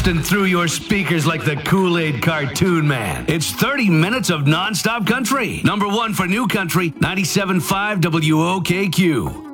bursting through your speakers like the Kool-Aid cartoon man. It's 30 minutes of non-stop country. Number one for new country, 97.5 WOKQ.